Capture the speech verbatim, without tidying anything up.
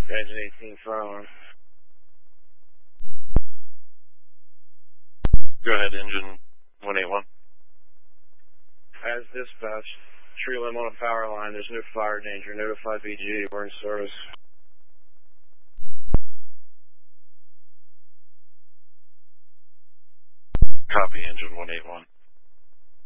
Engine eighteen, fire alarm. Go ahead, engine one eighty-one. As dispatched, tree limb on a power line. There's no fire danger. Notify B G. We're in service. Copy, engine one eighty-one.